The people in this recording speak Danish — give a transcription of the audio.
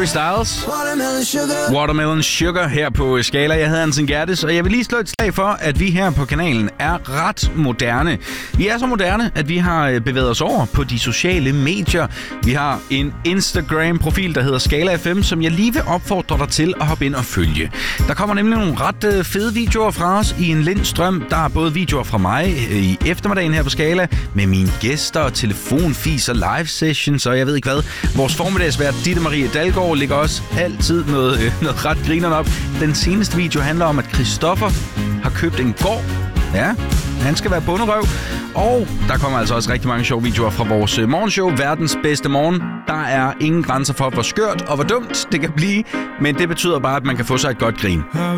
Harry Styles. Watermelon Sugar her på Skala. Jeg hedder Hansen Gerdes, og jeg vil lige slå et slag for, at vi her på kanalen er ret moderne. Vi er så moderne, at vi har bevæget os over på de sociale medier. Vi har en Instagram-profil, der hedder Skala FM, som jeg lige vil opfordre dig til at hoppe ind og følge. Der kommer nemlig nogle ret fede videoer fra os i en lind strøm. Der er både videoer fra mig i eftermiddagen her på Skala, med mine gæster, telefonfis og live sessions, og jeg ved ikke hvad. Vores formiddagsvært Ditte Marie Dalgaard lægger også altid noget ret grinerne op. Den seneste video handler om, at Christoffer har købt en gård. Ja, han skal være bonderøv. Og der kommer altså også rigtig mange sjove videoer fra vores morgenshow, Verdens Bedste Morgen. Der er ingen grænser for, hvor skørt og hvor dumt det kan blive, men det betyder bare, at man kan få sig et godt grin.